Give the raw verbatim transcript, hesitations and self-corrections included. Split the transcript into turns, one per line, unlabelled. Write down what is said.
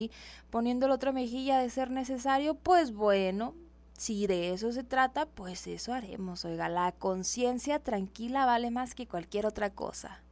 poniendo la otra mejilla de ser necesario, pues bueno, si de eso se trata, pues eso haremos. Oiga, la conciencia tranquila vale más que cualquier otra cosa.